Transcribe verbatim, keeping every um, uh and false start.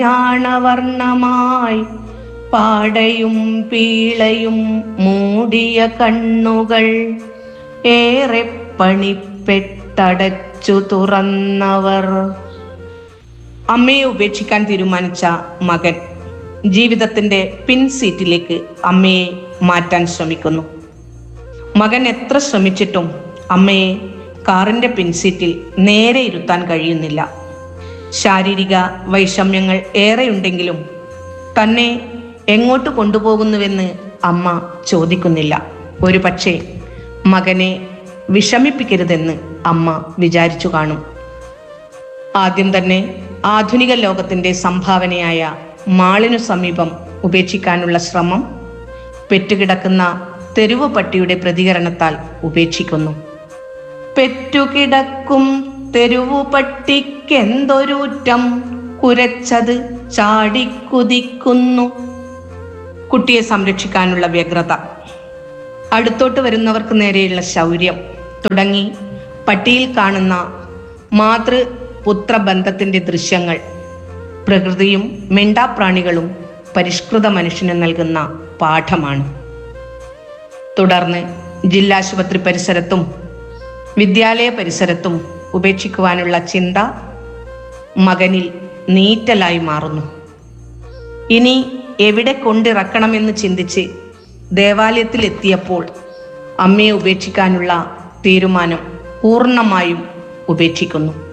ാണവർണ്ണമായി പാടയും പീളയും മൂടിയ കണ്ണുകൾ ഏറെ പണിപ്പെട്ടടച്ചു തുറന്നവർ. അമ്മയെ ഉപേക്ഷിക്കാൻ തീരുമാനിച്ച മകൻ ജീവിതത്തിന്റെ പിൻസീറ്റിലേക്ക് അമ്മയെ മാറ്റാൻ ശ്രമിക്കുന്നു. മകൻ എത്ര ശ്രമിച്ചിട്ടും അമ്മയെ കാറിന്റെ പിൻസീറ്റിൽ നേരെ ഇരുത്താൻ കഴിയുന്നില്ല. ശാരീരിക വൈഷമ്യങ്ങൾ ഏറെയുണ്ടെങ്കിലും തന്നെ എങ്ങോട്ട് കൊണ്ടുപോകുന്നുവെന്ന് അമ്മ ചോദിക്കുന്നില്ല. ഒരു പക്ഷേ മകനെ വിഷമിപ്പിക്കരുതെന്ന് അമ്മ വിചാരിച്ചു കാണും. ആദ്യം തന്നെ ആധുനിക ലോകത്തിന്റെ സംഭാവനയായ മാളിനു സമീപം ഉപേക്ഷിക്കാനുള്ള ശ്രമം പെറ്റുകിടക്കുന്ന തെരുവു പട്ടിയുടെ പ്രതികരണത്താൽ ഉപേക്ഷിക്കുന്നു. പെറ്റുകിടക്കും തെരുവു പട്ടിക്കെന്തൊരൂറ്റം, കുരച്ചത് ചാടിക്കുതിക്കുന്നു. കുട്ടിയെ സംരക്ഷിക്കാനുള്ള വ്യഗ്രത, അടുത്തോട്ട് വരുന്നവർക്ക് നേരെയുള്ള ശൗര്യം തുടങ്ങി പട്ടിയിൽ കാണുന്ന മാതൃപുത്ര ബന്ധത്തിന്റെ ദൃശ്യങ്ങൾ പ്രകൃതിയും മിണ്ടാപ്രാണികളും പരിഷ്കൃത മനുഷ്യന് നൽകുന്ന പാഠമാണ്. തുടർന്ന് ജില്ലാശുപത്രി പരിസരത്തും വിദ്യാലയ പരിസരത്തും ഉപേക്ഷിക്കുവാനുള്ള ചിന്ത മകനിൽ നീറ്റലായി മാറുന്നു. ഇനി എവിടെ കൊണ്ടിറക്കണമെന്ന് ചിന്തിച്ച് ദേവാലയത്തിൽ എത്തിയപ്പോൾ അമ്മയെ ഉപേക്ഷിക്കാനുള്ള തീരുമാനം പൂർണ്ണമായും ഉപേക്ഷിക്കുന്നു.